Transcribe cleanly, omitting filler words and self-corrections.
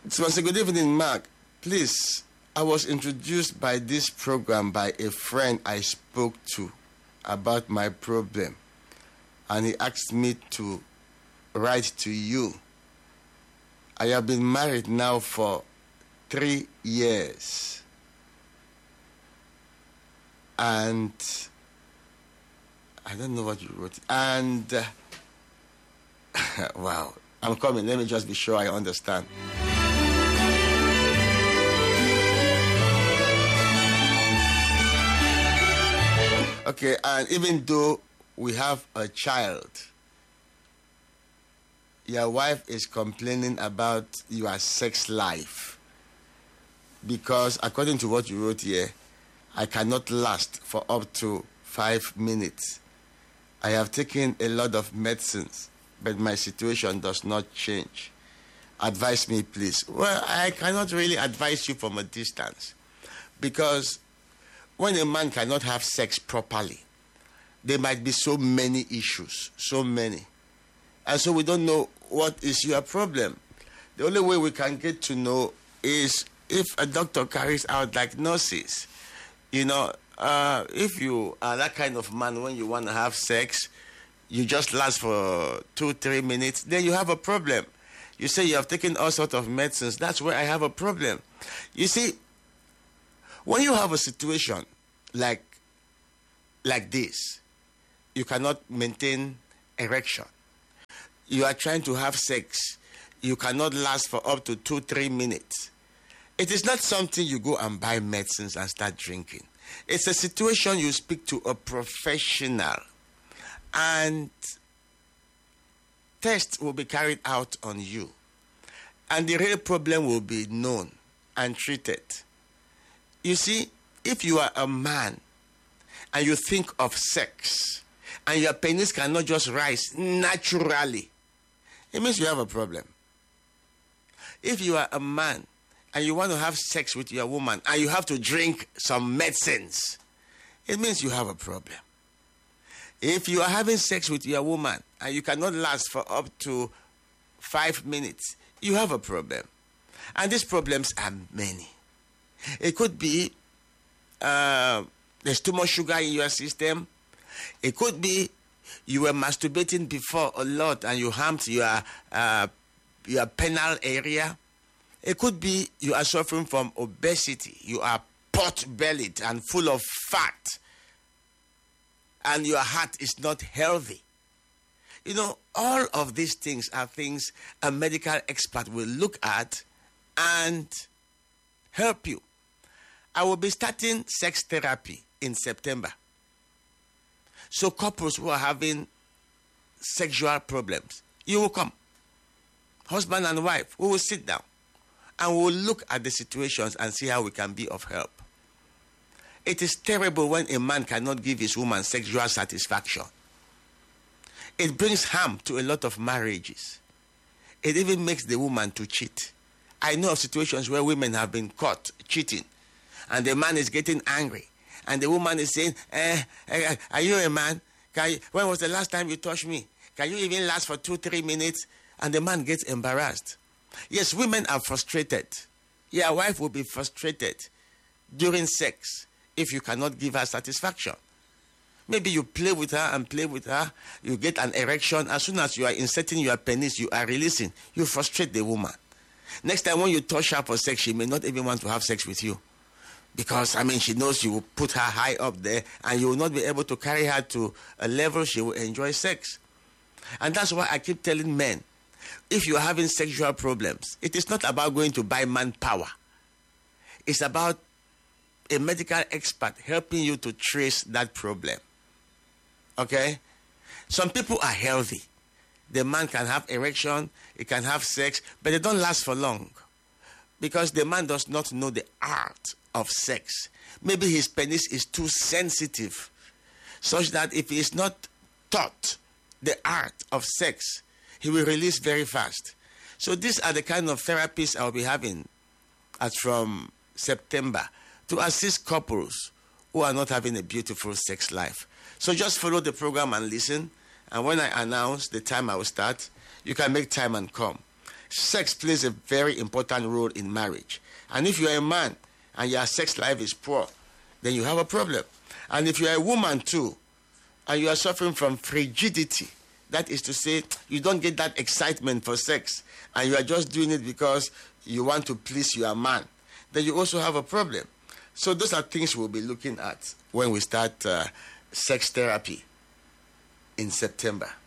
So, good evening, Mark. Please, I was introduced by this program by a friend I spoke to about my problem, and he asked me to write to you. I have been married now for 3 years, and I don't know what you wrote. And wow, I'm coming. Let me just be sure I understand. Okay, and even though we have a child, your wife is complaining about your sex life because, according to what you wrote here, I cannot last for up to 5 minutes. I have taken a lot of medicines, but my situation does not change. Advise me, please. Well, I cannot really advise you from a distance, because when a man cannot have sex properly, there might be so many issues, so many. And so we don't know what is your problem. The only way we can get to know is if a doctor carries out diagnosis. You know, if you are that kind of man, when you want to have sex, you just last for 2-3 minutes, then you have a problem. You say you have taken all sorts of medicines. That's where I have a problem. You see, when you have a situation like this, you cannot maintain erection. You are trying to have sex. You cannot last for up to 2-3 minutes. It is not something you go and buy medicines and start drinking. It's a situation you speak to a professional, and tests will be carried out on you. And the real problem will be known and treated. You see, if you are a man and you think of sex and your penis cannot just rise naturally, it means you have a problem. If you are a man and you want to have sex with your woman and you have to drink some medicines, it means you have a problem. If you are having sex with your woman and you cannot last for up to 5 minutes, you have a problem. And these problems are many. It could be there's too much sugar in your system. It could be you were masturbating before a lot and you harmed your penile area. It could be you are suffering from obesity. You are pot-bellied and full of fat, and your heart is not healthy. You know, all of these things are things a medical expert will look at and help you. I will be starting sex therapy in September. So couples who are having sexual problems, you will come. Husband and wife, we will sit down and we will look at the situations and see how we can be of help. It is terrible when a man cannot give his woman sexual satisfaction. It brings harm to a lot of marriages. It even makes the woman to cheat. I know of situations where women have been caught cheating, and the man is getting angry, and the woman is saying, are you a man? When was the last time you touched me? Can you even last for 2-3 minutes? And the man gets embarrassed. Yes, women are frustrated. Your wife will be frustrated during sex if you cannot give her satisfaction. Maybe you play with her, you get an erection. As soon as you are inserting your penis, you are releasing. You frustrate the woman. Next time when you touch her for sex, she may not even want to have sex with you. Because, she knows you will put her high up there and you will not be able to carry her to a level she will enjoy sex. And that's why I keep telling men, if you are having sexual problems, it is not about going to buy manpower. It's about a medical expert helping you to trace that problem. Okay? Some people are healthy. The man can have erection, he can have sex, but they don't last for long. Because the man does not know the art of sex. Maybe his penis is too sensitive, such that if he is not taught the art of sex, he will release very fast. So these are the kind of therapies I'll be having as from September to assist couples who are not having a beautiful sex life. So just follow the program and listen. And when I announce the time I will start, you can make time and come. sex plays a very important role in marriage. And if you're a man and your sex life is poor, then you have a problem. And if you're a woman too, and you are suffering from frigidity, that is to say, you don't get that excitement for sex, and you are just doing it because you want to please your man, then you also have a problem. So those are things we'll be looking at when we start sex therapy in September.